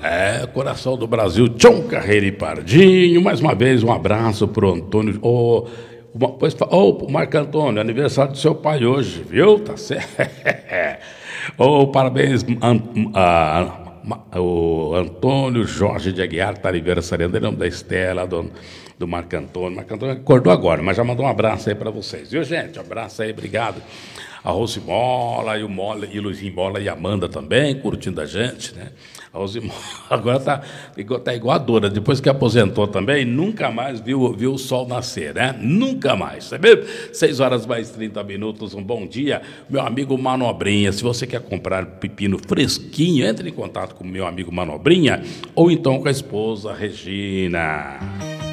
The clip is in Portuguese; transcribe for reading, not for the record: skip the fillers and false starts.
É, coração do Brasil, Tchon Carreira e Pardinho. Mais uma vez, um abraço pro Antônio. Marco Antônio, aniversário do seu pai hoje, viu? Tá certo? Parabéns, o Antônio Jorge de Aguiar, tá aniversariando, em nome da Estela, do Marco Antônio. Marco Antônio acordou agora, mas já mandou um abraço aí para vocês, viu, gente? Um abraço aí, obrigado. A Rose Mola e o Luizinho Mola e a Amanda também, curtindo a gente, né? A Rose Mola agora tá igual a Dora, depois que aposentou também, nunca mais viu o sol nascer, né? Nunca mais, sabe? 6 horas mais 30 minutos, um bom dia. Meu amigo Manobrinha, se você quer comprar pepino fresquinho, entre em contato com o meu amigo Manobrinha, ou então com a esposa Regina.